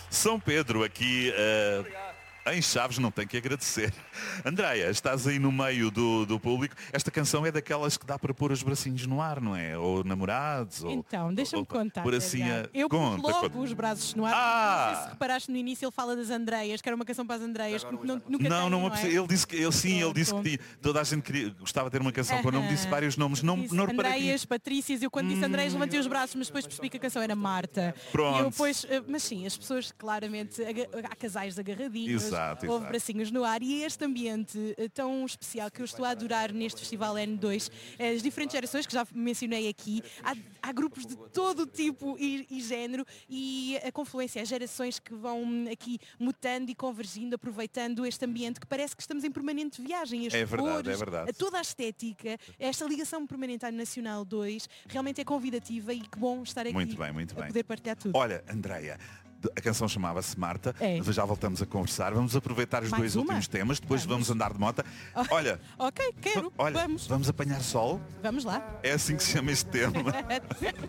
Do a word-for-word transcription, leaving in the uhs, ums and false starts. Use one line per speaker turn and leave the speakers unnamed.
São Pedro, aqui uh, em Chaves, não tem que agradecer. Andreia, estás aí no meio do, do público. Esta canção é daquelas que dá para pôr os bracinhos no ar, não é? Ou namorados.
Então, deixa-me contar.
Por assim a...
Eu
conta,
pus logo
conta.
os braços no ar.
Ah!
Não sei se reparaste no início, ele fala das Andreias, que era uma canção para as Andreias. Que não, nunca
Não,
tem,
não,
não
é?
é?
ele disse que ele sim,
Pronto,
ele disse
pronto.
que tinha, toda a gente queria, gostava de ter uma canção
Uh-huh.
para o nome, disse vários nomes. Não,
Disse
não reparei
Andreias,
que...
Patrícias, eu quando disse Andreias levantei os braços, mas depois percebi que a canção era Marta.
Pronto.
E eu depois, eh, mas sim, as pessoas claramente, aga- há casais agarradinhos,
Exato,
houve
exato.
bracinhos no ar e este ambiente eh, tão especial que eu estou a adorar neste Festival N dois, eh, as diferentes gerações que já mencionei aqui, há, há grupos de todo o tipo e, e género e a confluência, as gerações que vão aqui mutando e convergindo, aproveitando este ambiente que parece que estamos em permanente viagem. As
É verdade,
cores,
é verdade.
toda a estética, esta ligação permanente à Nacional dois realmente é convidativa e que bom estar aqui
Muito bem, muito
a
bem.
poder partilhar tudo.
Olha, Andreia, a canção chamava-se Marta,
É.
já voltamos a conversar, vamos aproveitar os
Mais
dois
uma?
últimos temas, depois
Vamos.
vamos andar de moto. Olha,
Ok, quero,
olha,
vamos,
vamos apanhar sol,
vamos lá.
é assim que se chama este tema.